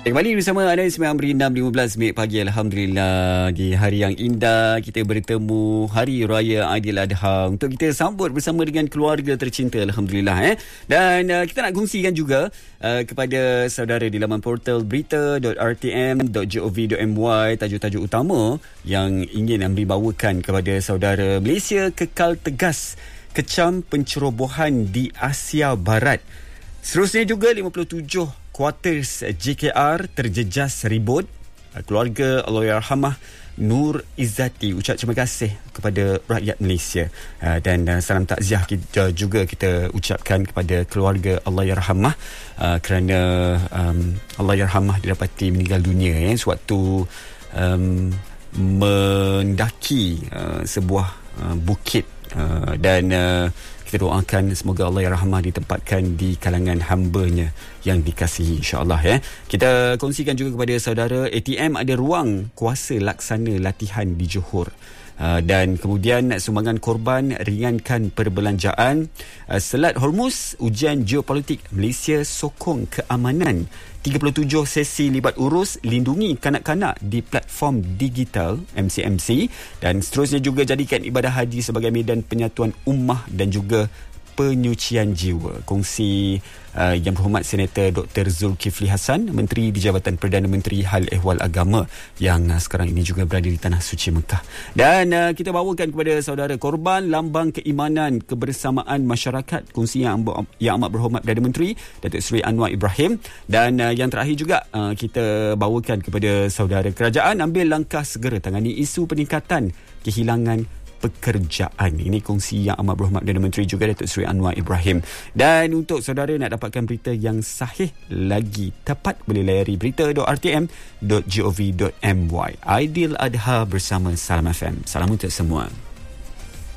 Kembali bersama anda 9.6.15 minit pagi. Alhamdulillah, di hari yang indah kita bertemu Hari Raya Aidiladha untuk kita sambut bersama dengan keluarga tercinta. Alhamdulillah. Dan kita nak kongsikan juga kepada saudara di laman portal berita.rtm.gov.my tajuk-tajuk utama yang ingin membawakan kepada saudara. Malaysia kekal tegas kecam pencerobohan di Asia Barat. Seterusnya juga 57 kuarters JKR terjejas ribut. Keluarga Allahyarhamah Nur Izzati ucap terima kasih kepada rakyat Malaysia, dan salam takziah kita juga kita ucapkan kepada keluarga Allahyarhamah kerana Allahyarhamah didapati meninggal dunia sewaktu mendaki sebuah bukit, dan kita doakan semoga Allahyarhamah ditempatkan di kalangan hamba-Nya yang dikasihi, insya-Allah. Kita kongsikan juga kepada saudara, ATM ada ruang kuasa laksana latihan di Johor. Dan kemudian sumbangan korban ringankan perbelanjaan. Selat Hormuz, ujian geopolitik, Malaysia sokong keamanan. 37 sesi libat urus lindungi kanak-kanak di platform digital MCMC. Dan seterusnya juga jadikan ibadah haji sebagai medan penyatuan ummah dan juga penyucian jiwa. Kongsi Yang Berhormat Senator Dr. Zulkifli Hassan, Menteri di Jabatan Perdana Menteri Hal Ehwal Agama yang sekarang ini juga berada di Tanah Suci Mekah. Dan kita bawakan kepada saudara korban lambang keimanan kebersamaan masyarakat. Kongsi yang amat berhormat Perdana Menteri Datuk Seri Anwar Ibrahim. Dan yang terakhir juga kita bawakan kepada saudara, kerajaan ambil langkah segera tangani isu peningkatan kehilangan pekerjaan. Ini kongsi yang amat berhormat Perdana Menteri juga Datuk Seri Anwar Ibrahim. Dan untuk saudara nak dapatkan berita yang sahih lagi tepat, boleh layari berita.rtm.gov.my. Aidiladha bersama Salam FM. Salam untuk semua.